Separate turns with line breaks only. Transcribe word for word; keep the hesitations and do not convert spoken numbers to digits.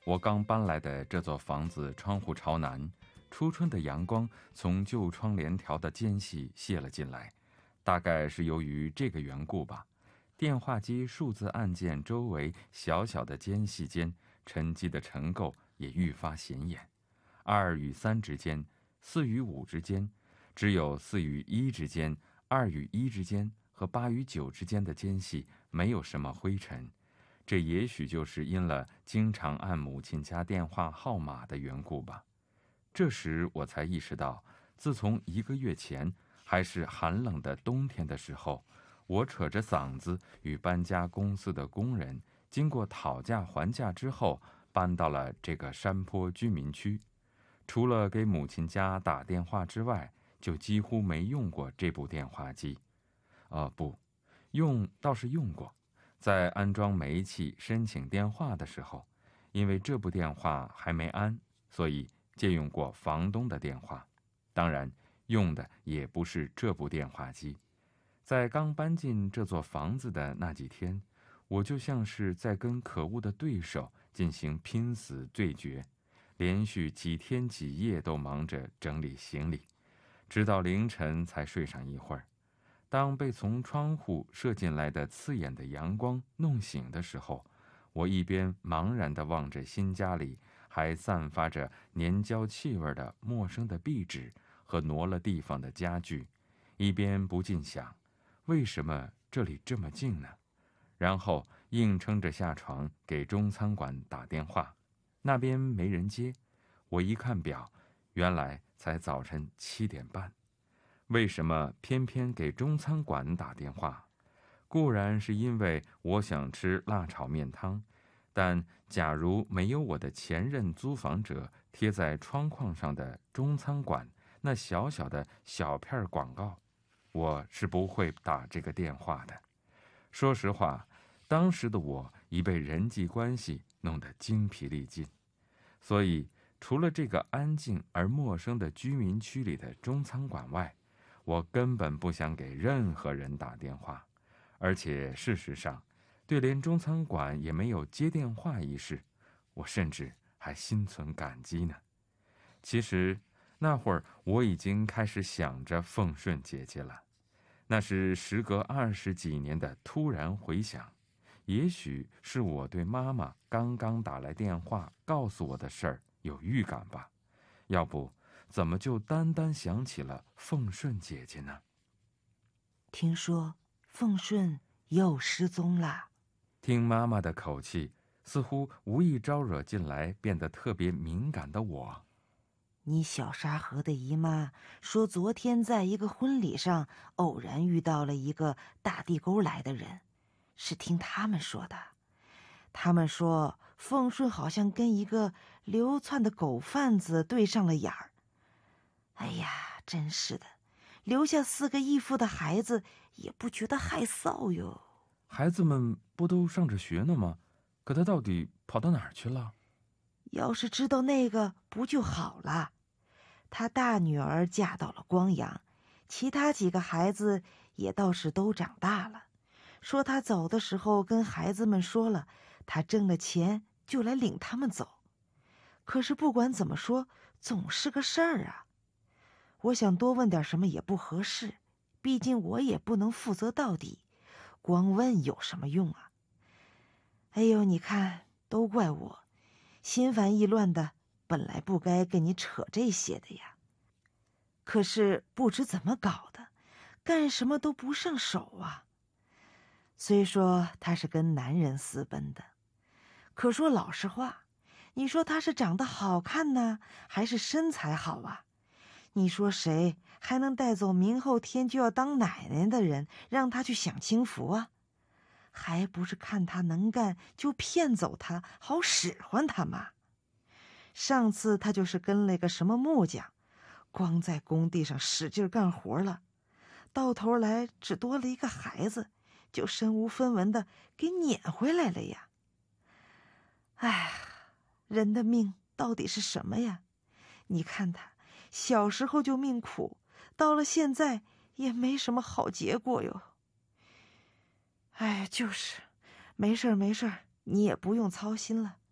我刚搬来的这座房子窗户朝南，初春的阳光从旧窗帘条的间隙泄了进来，大概是由于这个缘故吧。电话机数字按键周围小小的间隙间沉积的尘垢也愈发显眼。二与三之间，四与五之间，只有四与一之间、二与一之间和八与九之间的间隙没有什么灰尘。这也许就是因了经常按母亲家电话号码的缘故吧。这时我才意识到，自从一个月前还是寒冷的冬天的时候，我扯着嗓子与搬家公司的工人经过讨价还价之后，搬到了这个山坡居民区。除了给母亲家打电话之外，就几乎没用过这部电话机。呃，不，用倒是用过。在安装煤气申请电话的时候，因为这部电话还没安，所以借用过房东的电话。当然，用的也不是这部电话机。在刚搬进这座房子的那几天，我就像是在跟可恶的对手进行拼死对决，连续几天几夜都忙着整理行李，直到凌晨才睡上一会儿。当被从窗户射进来的刺眼的阳光弄醒的时候，我一边茫然地望着新家里还散发着粘胶气味的陌生的壁纸和挪了地方的家具，一边不禁想，为什么这里这么静呢？然后硬撑着下床给中餐馆打电话，那边没人接。我一看表，原来才早晨七点半。为什么偏偏给中餐馆打电话？固然是因为我想吃辣炒面汤，但假如没有我的前任租房者贴在窗框上的中餐馆那小小的小片广告，我是不会打这个电话的。说实话，当时的我已被人际关系弄得精疲力尽，所以除了这个安静而陌生的居民区里的中餐馆外，我根本不想给任何人打电话。而且事实上，对连中餐馆也没有接电话一事，我甚至还心存感激呢。其实那会儿我已经开始想着凤顺姐姐了，那是时隔二十几年的突然回想，也许是我对妈妈刚刚打来电话告诉我的事儿有预感吧，要不怎么就单单想起了凤顺姐姐呢？
听说凤顺又失踪了。
听妈妈的口气，似乎无意招惹进来变得特别敏感的我。
你小沙河的姨妈说，昨天在一个婚礼上偶然遇到了一个大地沟来的人，是听他们说的。他们说凤顺好像跟一个流窜的狗贩子对上了眼儿。哎呀，真是的，留下四个义父的孩子也不觉得害臊哟。
孩子们不都上着学呢吗？可他到底跑到哪儿去了？
要是知道那个不就好了。他大女儿嫁到了光阳，其他几个孩子也倒是都长大了。说他走的时候跟孩子们说了，他挣了钱就来领他们走。可是不管怎么说，总是个事儿啊。我想多问点什么也不合适，毕竟我也不能负责到底，光问有什么用啊？哎呦，你看，都怪我，心烦意乱的，本来不该跟你扯这些的呀。可是不知怎么搞的，干什么都不上手啊。虽说他是跟男人私奔的，可说老实话，你说他是长得好看呢，还是身材好啊？你说谁还能带走明后天就要当奶奶的人，让他去享清福啊？还不是看他能干就骗走他，好使唤他嘛。上次他就是跟了个什么木匠，光在工地上使劲干活了，到头来只多了一个孩子，就身无分文的给撵回来了呀。哎，人的命到底是什么呀？你看他小时候就命苦，到了现在也没什么好结果哟。哎，就是，没事儿没事儿，你也不用操心了。